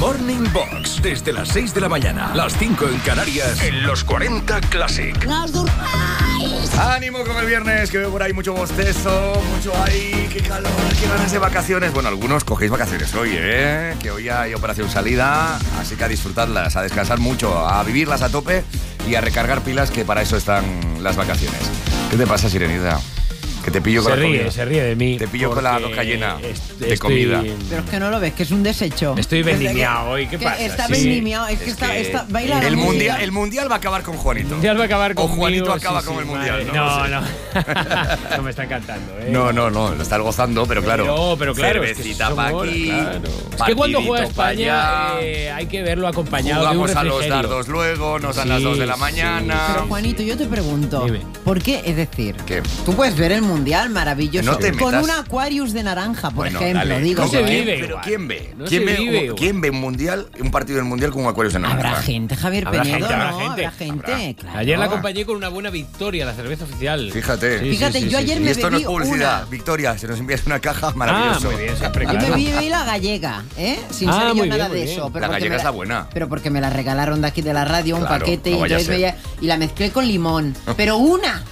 Morning Box, desde las 6 de la mañana, las 5 en Canarias, en los 40 Classic. ¡No os durmáis! Ánimo con el viernes, que veo por ahí mucho bostezo, mucho ahí, qué calor, qué ganas de vacaciones. Bueno, algunos cogéis vacaciones hoy, que hoy hay operación salida, así que a disfrutarlas, a descansar mucho, a vivirlas a tope y a recargar pilas, que para eso están las vacaciones. ¿Qué te pasa, Sirenita? Que te pillo con la comida. Se ríe de mí. Te pillo con la boca llena de comida. Pero es que no lo ves, que es un desecho. Estoy vendimiado hoy, ¿qué pasa? Está Sí. vendimiado, es que está baila el la música. mundial va a acabar con Juanito. El mundial va a acabar O conmigo. Juanito acaba sí, con el mundial. vale. No, No, no me está encantando, No, lo estás gozando, pero claro. Pero claro, cervecita es que para son aquí. horas, claro. Es que cuando juega partidito pa' España allá. hay que verlo acompañado Jugamos de un a los refrigerio. dardos luego, nos dan las Sí, 2 de la sí. mañana. Pero Juanito, yo te pregunto, Dime. ¿por qué? Es decir, ¿Qué? tú puedes ver el mundial maravilloso No te con metas. un Aquarius de naranja, por Bueno, ejemplo. dale. Digo, No se yo, ¿eh? vive. Pero igual. ¿quién ve? No ¿Quién se ve, vive igual. ¿Quién ve un partido del mundial con un Aquarius en naranja? Habrá gente, Javier Habrá Penedo, gente, ¿no? Habrá gente, claro. Ayer la acompañé con una buena victoria, la cerveza oficial. Fíjate. Sí, Fíjate, sí, sí, yo sí, ayer sí. Y me esto no es bebí publicidad. una. Victoria, se nos envías una caja, maravilloso. Ah, muy bien, siempre, Yo claro. me bebí la gallega, sin Ah, ser yo muy nada bien, muy de bien. eso. La porque gallega me está buena. Pero porque me la regalaron de aquí de la radio, un Claro, paquete, no y vaya a entonces ser. y la mezclé con limón. Pero una.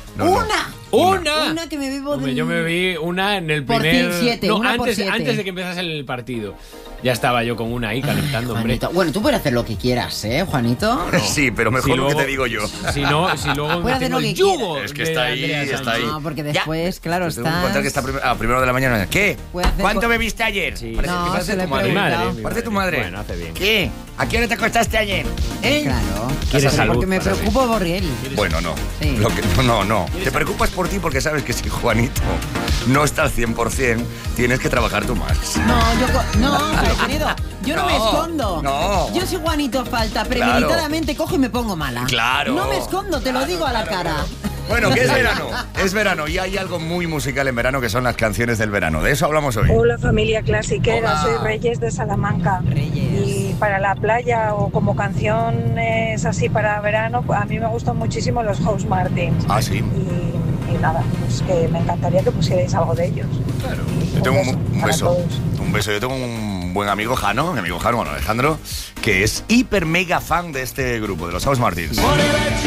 Una que me bebo Hombre, de... yo me vi una en el Por primer... 7, no, una por antes, 7. antes de que empezase el partido. Ya estaba yo con una ahí calentando, hombre. Juanito. Bueno, tú puedes hacer lo que quieras, Juanito. Sí, pero mejor Si lo luego- que te digo yo. Si luego Puede me hacer tengo lo el que yugo. quiera. Es que de está ahí, Andrea está Sánchez. ahí. No, porque después, claro, Te tengo que contar que está a primero de la mañana. ¿Qué? Puede hacer ¿Cuánto co- bebiste ayer? Sí. Parece, No, que parece se le tu madre. Mi madre, preguntado. mi Parece tu madre. madre. Bueno, hace bien. ¿Qué? ¿A qué hora te acostaste ayer? Claro. Quieres salud, Porque me para preocupo por él. Bueno, no. Sí. No. Te preocupas por ti porque sabes que si Juanito no está al 100%, tienes que trabajar tú más. Querido, yo no me escondo. no. Yo si Juanito falta, premeditadamente cojo y me pongo mala. Claro. No me escondo, te lo digo a la cara. Bueno, que es verano. Es verano y hay algo muy musical en verano que son las canciones del verano. De eso hablamos hoy. Hola familia clasiquera, Hola. soy Reyes de Salamanca. Reyes. Y para la playa o como canciones así para verano, pues a mí me gustan muchísimo los House Martins. Ah, sí. Y nada, pues que me encantaría que pusierais algo de ellos. Claro. Yo tengo un para beso. todos. Un beso. Yo tengo un buen amigo, Jano, mi amigo Jano, bueno, Alejandro, que es hiper mega fan de este grupo, de los House Martins.